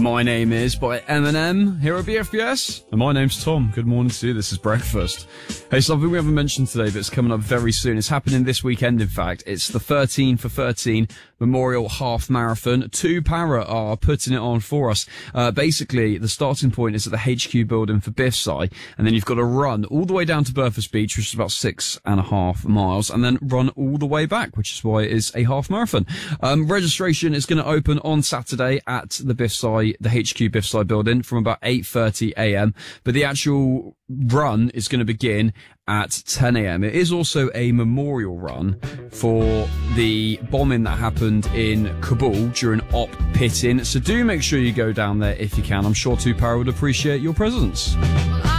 My name is by Eminem here at BFBS. And my name's Tom. Good morning to you. This is breakfast. Hey, something we haven't mentioned today that's coming up very soon. It's happening this weekend, in fact. It's the 13 for 13 Memorial Half Marathon. 2 Para are putting it on for us. Basically, the starting point is at the HQ building for BIFSI, and then you've got to run all the way down to Berthas Beach, which is about 6.5 miles, and then run all the way back, which is why it is a half marathon. Registration is going to open on Saturday at the BIFSI, the HQ BIFSI building from about 8:30 a.m. But the actual run is going to begin at 10 a.m. It is also a memorial run for the bombing that happened in Kabul during Op Pitting. So do make sure you go down there if you can. I'm sure 2 Para would appreciate your presence.